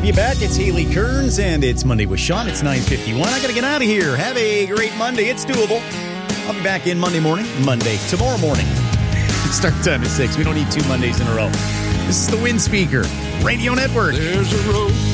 you back. It's Haley Kearns, and it's Monday with Sean. It's 9:51. I got to get out of here. Have a great Monday. It's doable. I'll be back in Monday tomorrow morning. Start time at 6. We don't need 2 Mondays in a row. This is the Wind Speaker Radio Network. There's a road